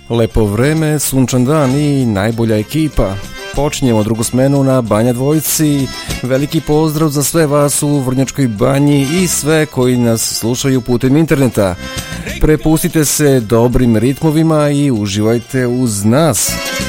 Lepo vreme, sunčan dan i najbolja ekipa. Počinjemo drugu smenu na Banja Dvojci. Veliki pozdrav za sve vas u Vrnjačkoj banji i sve koji nas slušaju putem interneta. Prepustite se dobrim ritmovima i uživajte uz nas.